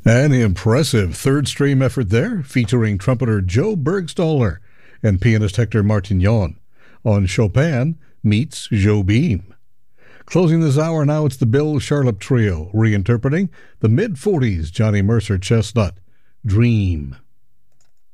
An impressive third stream effort there, featuring trumpeter Joe Bergstoller and pianist Hector Martignon on Chopin meets Jobim. Closing this hour now, it's the Bill Charlap Trio reinterpreting the mid-40s Johnny Mercer chestnut, Dream.